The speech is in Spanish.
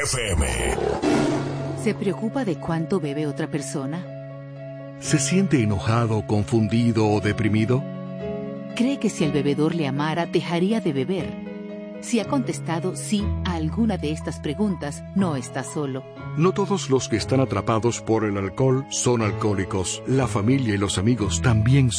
FM. ¿Se preocupa de cuánto bebe otra persona? ¿Se siente enojado, confundido o deprimido? ¿Cree que si el bebedor le amara, dejaría de beber? Si ha contestado sí a alguna de estas preguntas, no está solo. No todos los que están atrapados por el alcohol son alcohólicos. La familia y los amigos también